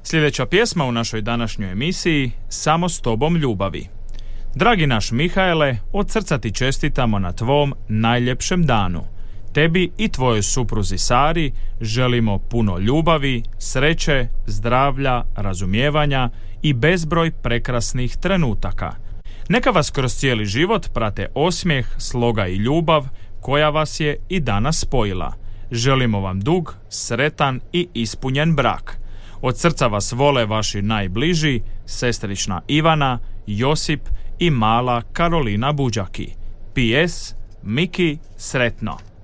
Sljedeća pjesma u našoj današnjoj emisiji Samo s tobom ljubavi. Dragi naš Mihaele, od srca ti čestitamo na tvom najljepšem danu. Tebi i tvojoj supruzi Sari želimo puno ljubavi, sreće, zdravlja, razumijevanja i bezbroj prekrasnih trenutaka. Neka vas kroz cijeli život prate osmijeh, sloga i ljubav koja vas je i danas spojila. Želimo vam dug, sretan i ispunjen brak. Od srca vas vole vaši najbliži, sestrična Ivana, Josip i mala Karolina Buđaki. PS, Miki, sretno!